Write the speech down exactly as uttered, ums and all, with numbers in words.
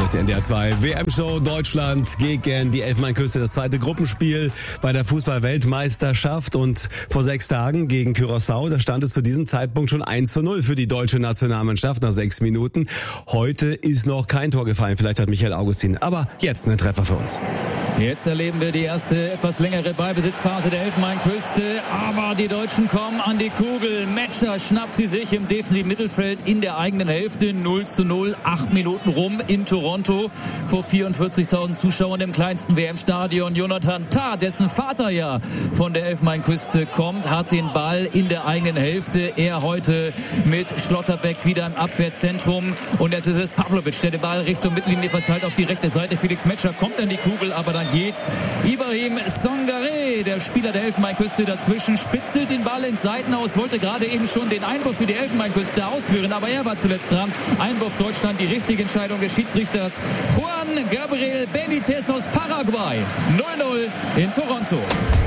Hier ist die N D R zwei W M-Show Deutschland gegen die Elfenbeinküste. Das zweite Gruppenspiel bei der Fußball-Weltmeisterschaft. Und vor sechs Tagen gegen Curaçao, da stand es zu diesem Zeitpunkt schon eins zu null für die deutsche Nationalmannschaft nach sechs Minuten. Heute ist noch kein Tor gefallen. Vielleicht hat Michael Augustin. Aber jetzt ein Treffer für uns. Jetzt erleben wir die erste etwas längere Ballbesitzphase der Elfenbeinküste. Aber die Deutschen kommen an die Kugel. Metscher schnappt sie sich im defensiven Mittelfeld in der eigenen Hälfte. null zu null, acht Minuten rum in Toronto vor vierundvierzigtausend Zuschauern im kleinsten W M-Stadion. Jonathan Tah, dessen Vater ja von der Elfenbeinküste kommt, hat den Ball in der eigenen Hälfte. Er heute mit Schlotterbeck wieder im Abwehrzentrum. Und jetzt ist es Pavlovic, der den Ball Richtung Mittellinie verteilt auf die rechte Seite. Felix Metscher kommt an die Kugel, aber dann geht Ibrahim Sangaré, der Spieler der Elfenbeinküste, dazwischen, spitzelt den Ball ins Seitenaus, wollte gerade eben schon den Einwurf für die Elfenbeinküste ausführen, aber er war zuletzt dran. Einwurf Deutschland, die richtige Entscheidung des Schiedsrichters Juan Gabriel Benitez aus Paraguay. null null in Toronto.